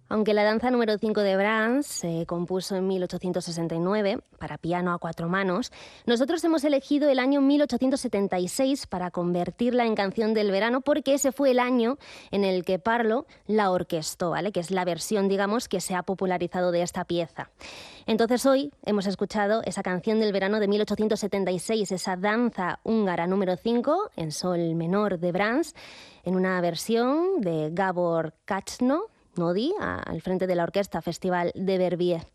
Aunque la danza número 5 de Brahms se compuso en 1869 para piano a cuatro manos, nosotros hemos elegido el año 1876 para convertirla en canción del verano porque ese fue el año en el que Parlo la orquestó, ¿vale? Que es la versión, digamos, que se ha popularizado de esta pieza. Entonces hoy hemos escuchado esa canción del verano de 1876, esa danza húngara número 5 en sol menor de Brahms, en una versión de Gábor Kácsno Nodi, al frente de la Orquesta Festival de Verbier.